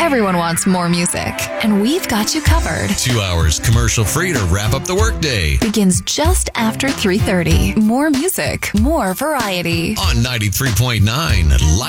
Everyone wants more music, and we've got you covered. 2 hours commercial-free to wrap up the workday. Begins just after 3:30. More music, more variety. On 93.9